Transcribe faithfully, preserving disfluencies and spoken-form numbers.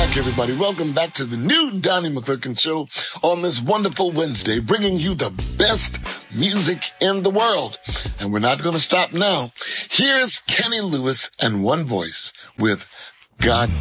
back, everybody. Welcome back to the new Donnie McClurkin Show on this wonderful Wednesday, bringing you the best music in the world. And we're not going to stop now. Here's Kenny Lewis and One Voice with God